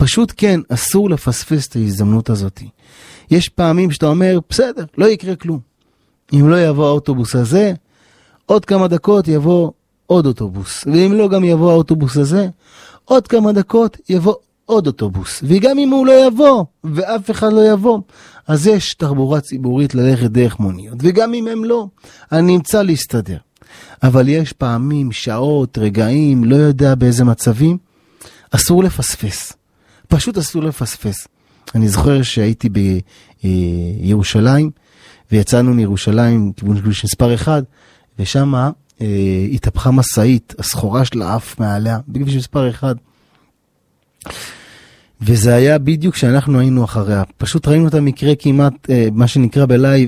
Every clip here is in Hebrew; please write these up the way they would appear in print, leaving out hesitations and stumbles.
פשוט כן, אסור לפספס את ההזדמנות הזאת. יש פעמים שאתה אומר, בסדר, לא יקרה כלום. אם לא יבוא האוטובוס הזה, עוד כמה דקות יבוא עוד אוטובוס. ואם לא גם יבוא האוטובוס הזה, עוד כמה דקות יבוא עוד אוטובוס. וגם אם הוא לא יבוא, ואף אחד לא יבוא, אז יש תחבורה ציבורית ללכת דרך מוניות. וגם אם הם לא, אני נמצא להסתדר. אבל יש פעמים, שעות, רגעים, לא יודע באיזה מצבים, אסור לפספס. פשוט אסור לפספס. אני זוכר שהייתי בירושלים, ויצאנו מירושלים, כיוון כביש מספר 1, ושם התהפכה מסעית, הסחורה שלה עף מעליה, בכביש מספר 1. וזה היה בדיוק שאנחנו היינו אחריה. פשוט ראינו את המקרה כמעט, מה שנקרא בלייב,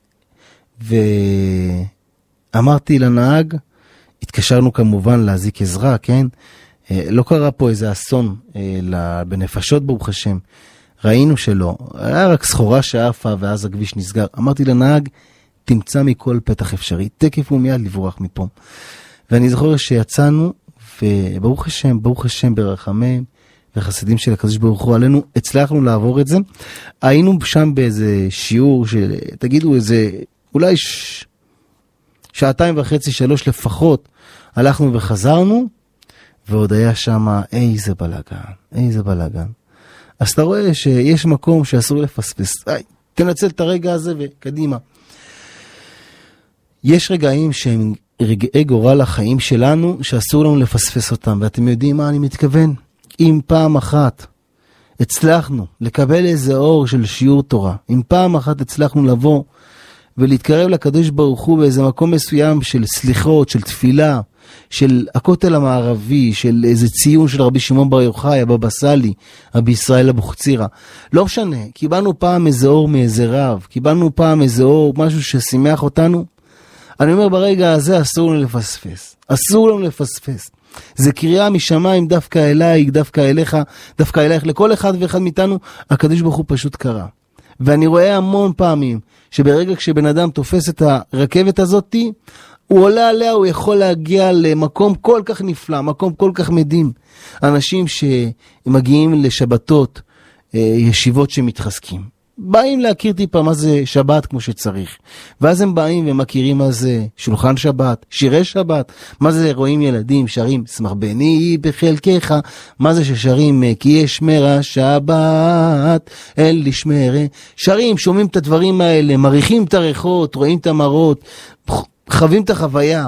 ואמרתי לנהג, התקשרנו כמובן להזיק עזרה, כן? לא קרה פה איזה אסון בנפשות ברוך השם. ראינו שלא. היה רק סחורה שעפה ואז הכביש נסגר. אמרתי לנהג, תמצא מכל פתח אפשרי. תקף ומיד לברוח מפה. ואני זוכר שיצאנו, וברוך השם ברחמי וחסידים של הקדוש ברוך הוא עלינו, הצלחנו לעבור את זה. היינו שם באיזה שיעור של, תגידו איזה, אולי 2.5-3 לפחות, הלכנו וחזרנו, ועוד היה שם איזה בלגן. אז אתה רואה שיש מקום שאסור לפספס. תנצל את הרגע הזה וקדימה. יש רגעים שהם רגעי גורל החיים שלנו, שאסור לנו לפספס אותם. ואתם יודעים מה אני מתכוון? אם פעם אחת הצלחנו לקבל איזה אור של שיעור תורה, אם פעם אחת הצלחנו לבוא ולהתקרב לקדוש ברוך הוא באיזה מקום מסוים של סליחות, של תפילה, של הכותל המערבי, של איזה ציון של רבי שמעון בר יוחאי, הבבא סאלי, רבי ישראל אבוחצירא. לא משנה, קיבלנו פעם איזה אור מאיזה רב, קיבלנו פעם איזה אור, משהו ששימח אותנו. אני אומר ברגע הזה אסור לנו לפספס. אסור לנו לפספס. זה קריאה משמיים דווקא אליי, דווקא אליך, דווקא אלייך, לכל אחד ואחד מאיתנו, הקדוש ברוך הוא פשוט קרא. ואני רואה המון פעמים, שברגע כשבן אדם תופס את הרכבת הזאת, הוא עולה עליה, הוא יכול להגיע למקום כל כך נפלא, מקום כל כך מדהים. אנשים שמגיעים לשבתות, ישיבות שמתחזקים. באים להכיר טיפה מה זה שבת כמו שצריך. ואז הם באים ומכירים מה זה שולחן שבת, שירי שבת, מה זה רואים ילדים, שרים שמח בני בחלקך, מה זה ששרים כי ישמר השבת, אל ישמר, שרים, שומעים את הדברים האלה, מריחים את הריחות, רואים את המראות, חווים את החוויה.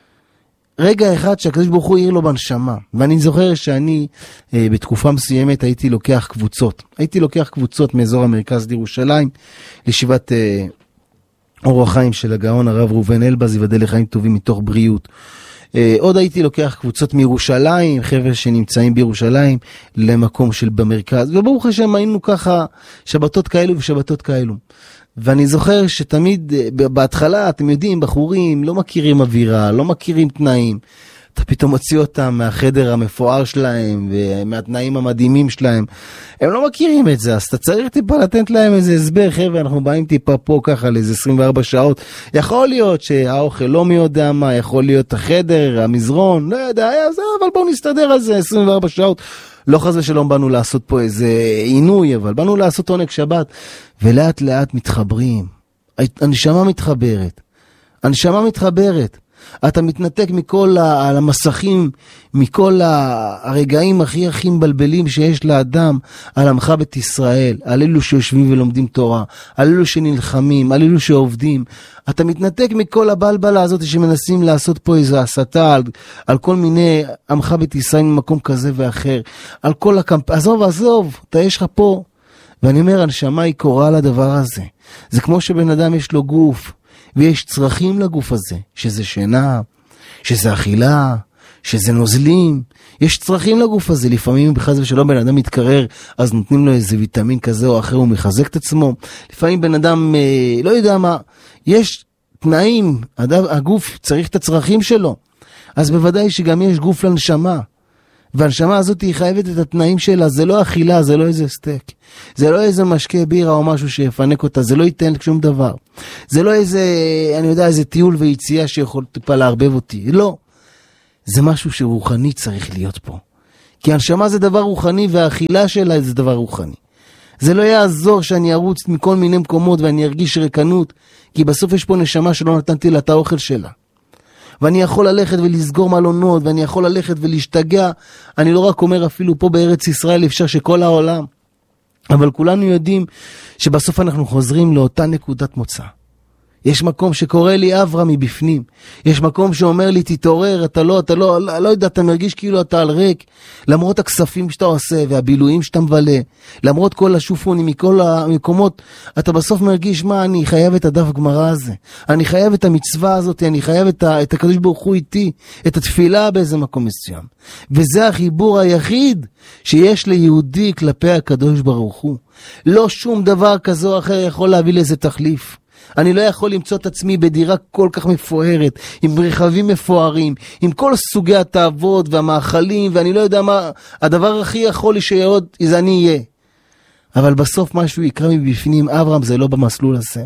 רגע אחד שהקדוש ברוך הוא העיר לו בנשמה. ואני זוכר שאני בתקופה מסוימת הייתי לוקח קבוצות מאזור המרכז לירושלים, לישיבת אור החיים של הגאון הרב ראובן אלבז, ייבדל לחיים טובים מתוך בריאות. עוד הייתי לוקח קבוצות מירושלים, חבר'ה שנמצאים בירושלים, למקום של במרכז. וברוך השם היינו ככה שבתות כאלו ושבתות כאלו. ואני זוכר שתמיד בהתחלה, אתם יודעים, בחורים לא מכירים אווירה, לא מכירים תנאים. אתה פתאום מוציא אותם מהחדר המפואר שלהם ומהתנאים המדהימים שלהם. הם לא מכירים את זה, אז אתה צריך טיפה לתת להם איזה הסבר. חבר'ה, אנחנו באים טיפה פה ככה לאיזה 24 שעות. יכול להיות שהאוכל לא מי יודע מה, יכול להיות החדר, המזרון, לא יודע, אבל בואו נסתדר על זה 24 שעות. לא חס ושלום באנו לעשות פה איזה עינוי, אבל באנו לעשות עונג שבת, ולאט לאט מתחברים. הנשמה מתחברת. אתה מתנתק מכל המסכים, מכל הרגעים הכי מבלבלים שיש לאדם על עמך בית ישראל, על אלו שיושבים ולומדים תורה, על אלו שנלחמים, על אלו שעובדים. אתה מתנתק מכל הבלבלה הזאת שמנסים לעשות פה איזו הסתה על כל מיני עמך בית ישראל ממקום כזה ואחר. על כל עזוב, אתה יש לך פה. ואני אומר, הנשמה היא קוראה לדבר הזה. זה כמו שבן אדם יש לו גוף, ויש צרכים לגוף הזה, שזה שינה, שזה אכילה, שזה נוזלים, יש צרכים לגוף הזה. לפעמים בחס ושלום בן אדם מתקרר, אז נותנים לו איזה ויטמין כזה או אחר, הוא מחזק את עצמו. לפעמים בן אדם לא יודע מה, יש תנאים, הגוף צריך את הצרכים שלו, אז בוודאי שגם יש גוף לנשמה, והנשמה הזאת היא חייבת את התנאים שלה. זה לא אכילה, זה לא איזה סטייק, זה לא איזה משקה בירה או משהו שיפנק אותה, זה לא ייתן שום דבר, זה לא איזה, אני יודע, איזה טיול ויציאה שיכול טיפה להרבב אותי, לא. זה משהו שרוחני צריך להיות פה, כי הנשמה זה דבר רוחני, והאכילה שלה זה דבר רוחני. זה לא יעזור שאני ארוץ מכל מיני מקומות ואני ארגיש ריקנות, כי בסוף יש פה נשמה שלא נתנתי לה את האוכל שלה. ואני יכול ללכת ולסגור מלונות, ואני יכול ללכת ולהשתגע. אני לא רק אומר אפילו פה בארץ ישראל, אפשר שכל העולם. אבל כולנו יודעים שבסוף אנחנו חוזרים לאותה נקודת מוצא. יש מקום שקורא לי אברהם מבפנים. יש מקום שאומר לי תתעורר, אתה לא יודע, אתה מרגיש כאילו אתה על ריק. למרות הכספים שאתה עושה והבילויים שאתה מבלה, למרות כל השופונים מכל המקומות, אתה בסוף מרגיש מה, אני חייב את הדף גמרא הזה. אני חייב את המצווה הזאת, אני חייב את הקדוש ברוך הוא איתי, את התפילה באיזה מקום מסוים. וזה החיבור היחיד שיש ליהודי כלפי הקדוש ברוך הוא. לא שום דבר כזה או אחר יכול להביא לזה תחליף. אני לא יכול למצוא את עצמי בדירה כל כך מפוארת, עם רכבים מפוארים, עם כל סוגי התאוות והמאכלים, ואני לא יודע מה, הדבר הכי יכול לי שעוד זה אני אהיה. אבל בסוף משהו יקרה מבפנים, אברהם, זה לא במסלול הזה.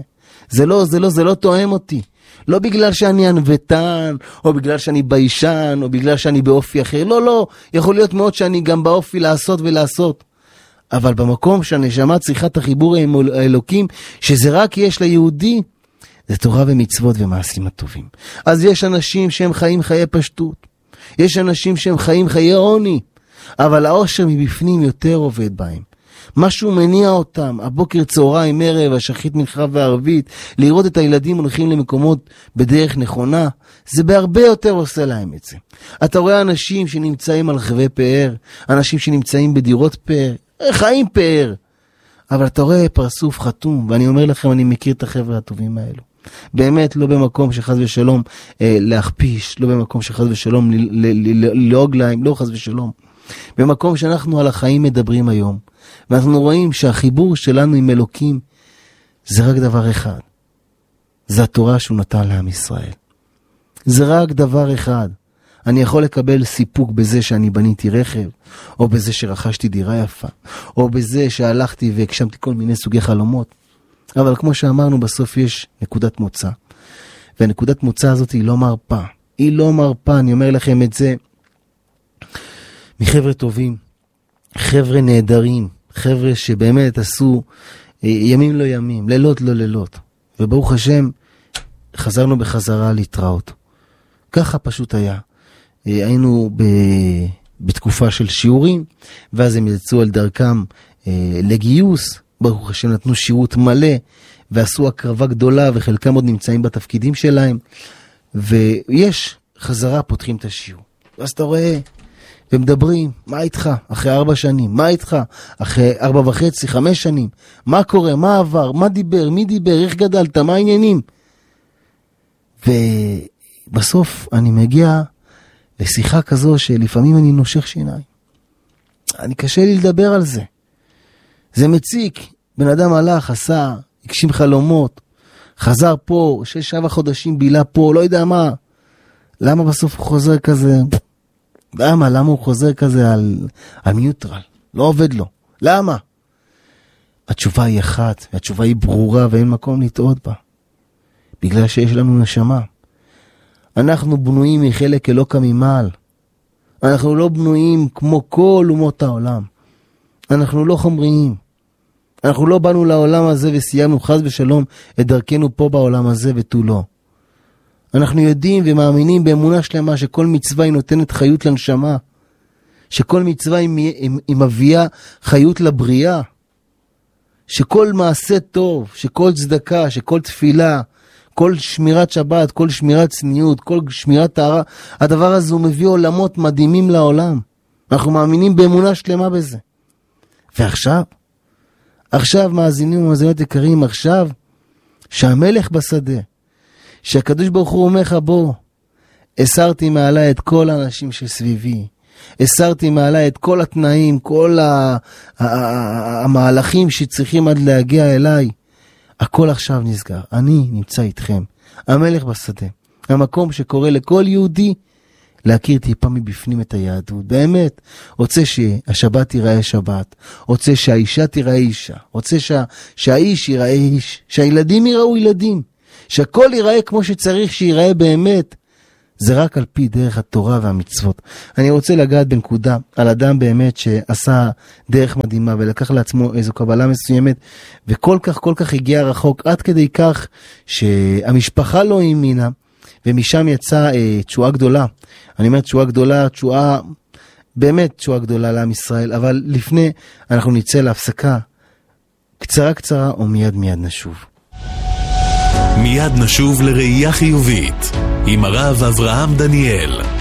זה לא תואם אותי. לא בגלל שאני ענוותן, או בגלל שאני ביישן, או בגלל שאני באופי אחר. לא. יכול להיות מאוד שאני גם באופי לעשות ולעשות. אבל במקום שהנשמה צריכה את החיבור עם האלוקים, שזה רק יש ליהודי, זה תורה ומצוות ומעשים הטובים. אז יש אנשים שהם חיים חיי פשטות. יש אנשים שהם חיים חיי עוני. אבל העושר מבפנים יותר עובד בהם. משהו מניע אותם, הבוקר, צהריים, ערב, השחית, מנחה וערבית, לראות את הילדים הולכים למקומות בדרך נכונה, זה בהרבה יותר עושה להם את זה. אתה רואה אנשים שנמצאים על רכבי פאר, אנשים שנמצאים בדירות פאר, חיים פאר, אבל אתה רואה פרסוף חתום, ואני אומר לכם, אני מכיר את החבר'ה הטובים האלו. באמת לא במקום שחז ושלום להכפיש, לא במקום שחז ושלום ללעוג להם, לא חז ושלום. במקום שאנחנו על החיים מדברים היום, ואנחנו רואים שהחיבור שלנו עם אלוקים זה רק דבר אחד. זה התורה שהוא נתן לעם ישראל. זה רק דבר אחד. אני יכול לקבל סיפוק בזה שאני בניתי רכב, או בזה שרכשתי דירה יפה, או בזה שהלכתי והגשמתי כל מיני סוגי חלומות. אבל כמו שאמרנו, בסוף יש נקודת מוצא. והנקודת מוצא הזאת היא לא מרפה. היא לא מרפה, אני אומר לכם את זה, מחבר'ה טובים, חבר'ה נהדרים, חבר'ה שבאמת עשו ימים לא ימים, לילות לא לילות. וברוך השם, חזרנו בחזרה להתראות. ככה פשוט היה. היינו בתקופה של שיעורים, ואז הם יצאו על דרכם לגיוס, ברוך השם נתנו שירות מלא, ועשו הקרבה גדולה, וחלקם עוד נמצאים בתפקידים שלהם, ויש חזרה פותחים את השיעור. ואז אתה רואה, ומדברים, מה איתך? אחרי 4 שנים, מה איתך? אחרי 4.5, 5 שנים, מה קורה? מה עבר? מה דיבר? מי דיבר? איך גדלת? מה העניינים? ובסוף אני מגיע לשיחה כזו שלפעמים אני נושך שיניים. אני קשה לי לדבר על זה. זה מציק. בן אדם הלך, עשה, הגשים חלומות, חזר פה, 6-7 חודשים בילה פה, לא יודע מה. למה בסוף הוא חוזר כזה? למה הוא חוזר כזה על מיוטרל? לא עובד לו. למה? התשובה היא אחת, והתשובה היא ברורה ואין מקום לטעות בה. בגלל שיש לנו נשמה. אנחנו בנויים מחלק אלוקה ממעל. אנחנו לא בנויים כמו כל אומות העולם. אנחנו לא חומריים. אנחנו לא באנו לעולם הזה וסיימנו חס ושלום את דרכנו פה בעולם הזה ותו לא. אנחנו יודעים ומאמינים באמונה שלמה שכל מצווה היא נותנת חיות לנשמה. שכל מצווה היא מביאה חיות לבריאה. שכל מעשה טוב, שכל צדקה, שכל תפילה, כל שמירת שבת, כל שמירת צניעות, כל שמירת טהרה, הדבר הזה הוא מביא עולמות מדהימים לעולם. אנחנו מאמינים באמונה שלמה בזה. ועכשיו מאזינים ומאזינות יקרים, עכשיו שהמלך בשדה, שהקדוש ברוך הוא אומר לך בוא, הסרתי מעלה את כל האנשים שסביבי, הסרתי מעלה את כל התנאים, כל המהלכים שצריכים עד להגיע אליי, הכל עכשיו נסגר, אני נמצא איתכם, המלך בשדה, המקום שקורא לכל יהודי להכיר טיפה מבפנים את היהדות. באמת, רוצה שהשבת תיראה שבת, רוצה שהאישה תיראה אישה, רוצה שהאיש ייראה איש, שהילדים ייראו ילדים, שהכל ייראה כמו שצריך שיראה באמת. זה רק על פי דרך התורה והמצוות. אני רוצה לגעת בנקודה על אדם באמת שעשה דרך מדהימה ולקח לעצמו איזו קבלה מסוימת, וכל כך הגיע רחוק, עד כדי כך שהמשפחה לא האמינה, ומשם יצאה תשועה גדולה. אני אומר תשועה גדולה, באמת תשועה גדולה לעם ישראל, אבל לפני אנחנו נצא להפסקה קצרה ומיד נשוב. מיד נשוב לראייה חיובית עם הרב אברהם דניאל.